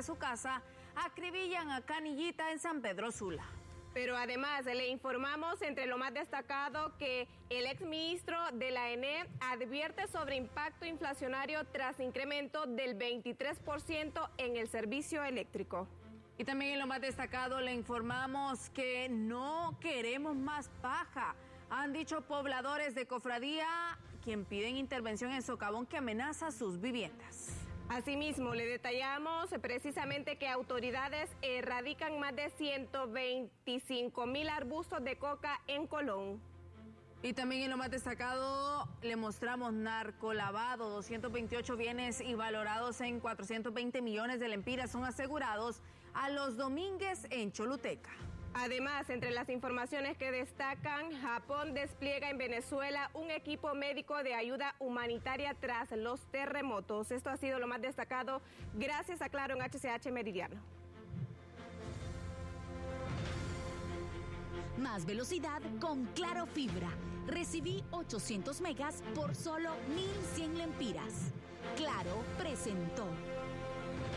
de su casa acribillan a Canillita en San Pedro Sula. Pero además le informamos entre lo más destacado que el exministro de la ENE advierte sobre impacto inflacionario tras incremento del 23% en el servicio eléctrico. Y también en lo más destacado le informamos que no queremos más paja. Han dicho pobladores de Cofradía, quien piden intervención en Socavón que amenaza sus viviendas. Asimismo, le detallamos precisamente que autoridades erradican más de 125,000 arbustos de coca en Colón. Y también en lo más destacado le mostramos narcolavado. 228 bienes y valorados en 420 millones de lempiras son asegurados a los Domínguez en Choluteca. Además, entre las informaciones que destacan, Japón despliega en Venezuela un equipo médico de ayuda humanitaria tras los terremotos. Esto ha sido lo más destacado. Gracias a Claro en HCH Meridiano. Más velocidad con Claro Fibra. Recibí 800 megas por solo 1,100 lempiras. Claro presentó.